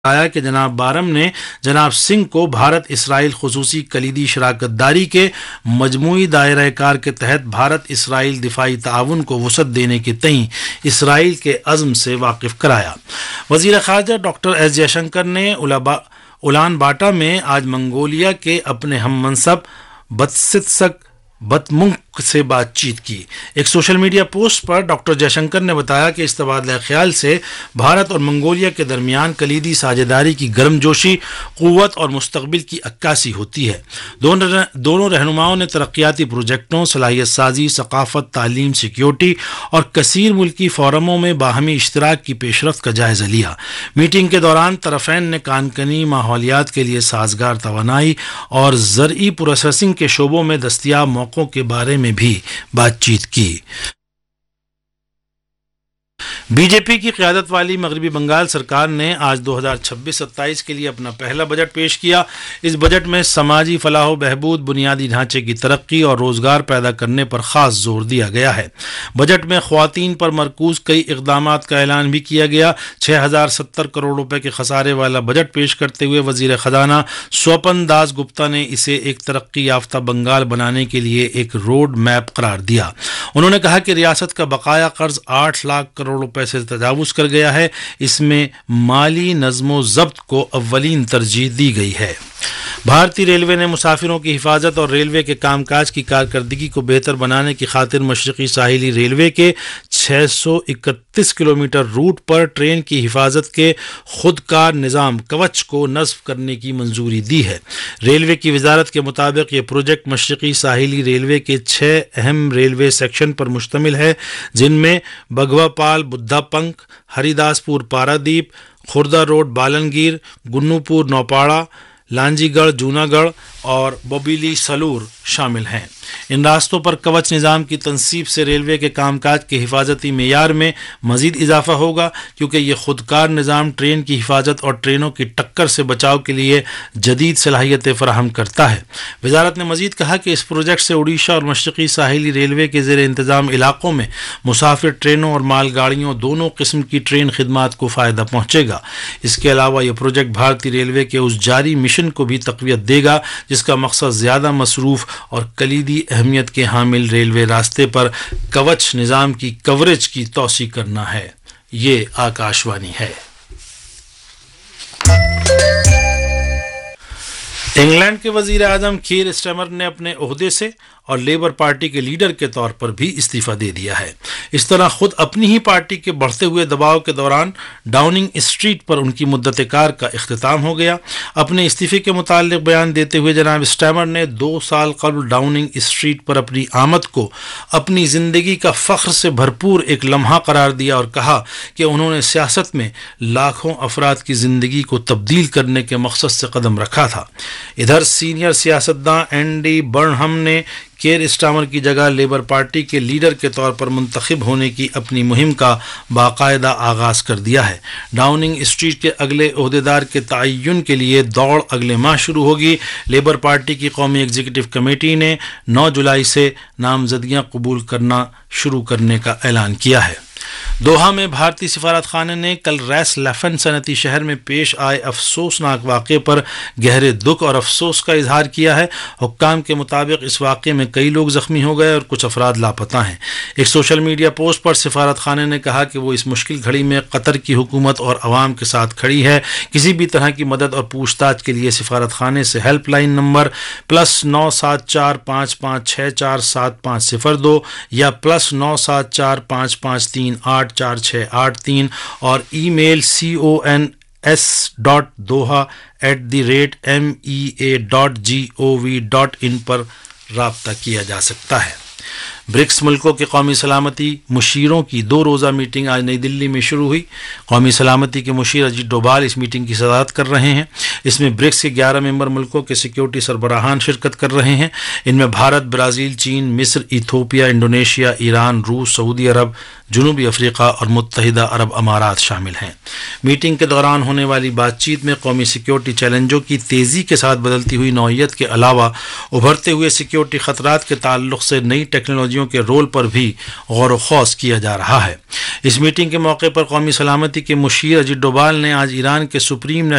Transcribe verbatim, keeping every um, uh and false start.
آیا کہ جناب بارم نے جناب سنگھ کو بھارت اسرائیل خصوصی کلیدی شراکت داری کے مجموعی دائرہ کار کے تحت بھارت اسرائیل دفاعی تعاون کو وسعت دینے کے تئیں اسرائیل کے عزم سے واقف کرایا۔ وزیر خارجہ ڈاکٹر ایس جے شنکر نے اولان باٹا میں آج منگولیا کے اپنے ہم منصب بتستسک بتمنک سے بات چیت کی۔ ایک سوشل میڈیا پوسٹ پر ڈاکٹر جے شنکر نے بتایا کہ اس تبادلہ خیال سے بھارت اور منگولیا کے درمیان کلیدی ساجھیداری کی گرم جوشی، قوت اور مستقبل کی عکاسی ہوتی ہے۔ دونوں رہنماؤں نے ترقیاتی پروجیکٹوں، صلاحیت سازی، ثقافت، تعلیم، سیکیورٹی اور کثیر ملکی فورموں میں باہمی اشتراک کی پیش رفت کا جائزہ لیا۔ میٹنگ کے دوران طرفین نے کان کنی، ماحولیات کے لیے سازگار توانائی اور زرعی پروسیسنگ کے شعبوں میں دستیاب موقعوں کے بارے میں بھی بات چیت کی۔ بی جے پی کی قیادت والی مغربی بنگال سرکار نے آج دو ہزار چھبیس ستائیس کے لیے اپنا پہلا بجٹ پیش کیا۔ اس بجٹ میں سماجی فلاح و بہبود، بنیادی ڈھانچے کی ترقی اور روزگار پیدا کرنے پر خاص زور دیا گیا ہے۔ بجٹ میں خواتین پر مرکوز کئی اقدامات کا اعلان بھی کیا گیا۔ چھ ہزار ستر کروڑ روپے کے خسارے والا بجٹ پیش کرتے ہوئے وزیر خزانہ سوپن داس گپتا نے اسے ایک ترقی یافتہ بنگال بنانے کے لیے ایک روڈ میپ قرار دیا۔ انہوں نے کہا کہ ریاست کا بقایا قرض آٹھ لاکھ کروڑ روپے سے تجاوز کر گیا ہے۔ اس میں مالی نظم و ضبط کو اولین ترجیح دی گئی ہے۔ بھارتی ریلوے نے مسافروں کی حفاظت اور ریلوے کے کام کاج کی کارکردگی کو بہتر بنانے کی خاطر مشرقی ساحلی ریلوے کے چھ سو اکتیس کلومیٹر روٹ پر ٹرین کی حفاظت کے خودکار نظام کوچ کو نصب کرنے کی منظوری دی ہے۔ ریلوے کی وزارت کے مطابق یہ پروجیکٹ مشرقی ساحلی ریلوے کے چھ اہم ریلوے سیکشن پر مشتمل ہے، جن میں بگھوا پال بدھا پنک، ہری داس پور پارادیپ، خوردہ روڈ بالنگیر، گنو پور نوپاڑا، لانجی گڑھ جوناگڑھ اور بوبیلی سلور شامل ہیں۔ ان راستوں پر کوچ نظام کی تنصیب سے ریلوے کے کام کاج کے حفاظتی معیار میں مزید اضافہ ہوگا، کیونکہ یہ خودکار نظام ٹرین کی حفاظت اور ٹرینوں کی ٹکر سے بچاؤ کے لیے جدید صلاحیتیں فراہم کرتا ہے۔ وزارت نے مزید کہا کہ اس پروجیکٹ سے اڑیشہ اور مشرقی ساحلی ریلوے کے زیر انتظام علاقوں میں مسافر ٹرینوں اور مال گاڑیوں دونوں قسم کی ٹرین خدمات کو فائدہ پہنچے گا۔ اس کے علاوہ یہ پروجیکٹ بھارتی ریلوے کے اس جاری مشن کو بھی تقویت دے گا جس کا مقصد زیادہ مصروف اور کلیدی اہمیت کے حامل ریلوے راستے پر کوچ نظام کی کوریج کی توسیع کرنا ہے۔ یہ آکاشوانی ہے۔ انگلینڈ کے وزیر اعظم کیر اسٹیمر نے اپنے عہدے سے اور لیبر پارٹی کے لیڈر کے طور پر بھی استعفیٰ دے دیا ہے۔ اس طرح خود اپنی ہی پارٹی کے بڑھتے ہوئے دباؤ کے دوران ڈاؤننگ اسٹریٹ پر ان کی مدت کار کا اختتام ہو گیا۔ اپنے استعفے کے متعلق بیان دیتے ہوئے جناب اسٹیمر نے دو سال قبل ڈاؤننگ اسٹریٹ پر اپنی آمد کو اپنی زندگی کا فخر سے بھرپور ایک لمحہ قرار دیا اور کہا کہ انہوں نے سیاست میں لاکھوں افراد کی زندگی کو تبدیل کرنے کے مقصد سے قدم رکھا تھا۔ ادھر سینئر سیاستداں اینڈی برنہم نے کیر اسٹامر کی جگہ لیبر پارٹی کے لیڈر کے طور پر منتخب ہونے کی اپنی مہم کا باقاعدہ آغاز کر دیا ہے۔ ڈاؤننگ اسٹریٹ کے اگلے عہدیدار کے تعین کے لیے دوڑ اگلے ماہ شروع ہوگی۔ لیبر پارٹی کی قومی ایگزیکٹو کمیٹی نے نو جولائی سے نامزدگیاں قبول کرنا شروع کرنے کا اعلان کیا ہے۔ دوحہ میں بھارتی سفارت خانے نے کل ریس لیفن صنعتی شہر میں پیش آئے افسوسناک واقعے پر گہرے دکھ اور افسوس کا اظہار کیا ہے۔ حکام کے مطابق اس واقعے میں کئی لوگ زخمی ہو گئے اور کچھ افراد لاپتہ ہیں۔ ایک سوشل میڈیا پوسٹ پر سفارت خانے نے کہا کہ وہ اس مشکل گھڑی میں قطر کی حکومت اور عوام کے ساتھ کھڑی ہے۔ کسی بھی طرح کی مدد اور پوچھ تاچھ کے لیے سفارت خانے سے help line number plus no سات چار پانچ پانچ چھ چار سات پانچ صفر دو یا پلس نو سات چار پانچ پانچ تین آٹھ چار چھ آٹھ تین اور ای میل سی O N S dot Doha at the rate M E a dot G O we dot ان پر رابطہ کیا جا سکتا ہے۔ برکس ملکوں کے قومی سلامتی مشیروں کی دو روزہ میٹنگ آج نئی دلی میں شروع ہوئی۔ قومی سلامتی کے مشیر اجیت ڈوبھال اس میٹنگ کی صدارت کر رہے ہیں۔ اس میں برکس کے گیارہ ممبر ملکوں کے سیکیورٹی سربراہان شرکت کر رہے ہیں۔ ان میں بھارت، برازیل، چین، مصر، ایتھوپیا، انڈونیشیا، ایران، روس، سعودی عرب، جنوبی افریقہ اور متحدہ عرب امارات شامل ہیں۔ میٹنگ کے دوران ہونے والی بات چیت میں قومی سیکیورٹی چیلنجوں کی تیزی کے ساتھ بدلتی ہوئی نوعیت کے علاوہ ابھرتے ہوئے سیکیورٹی خطرات کے تعلق سے نئی ٹیکنالوجیوں کے رول پر بھی غور و خوض کیا جا رہا ہے۔ اس میٹنگ کے موقع پر قومی سلامتی کے مشیر اجیت ڈوبھال نے آج ایران کے سپریم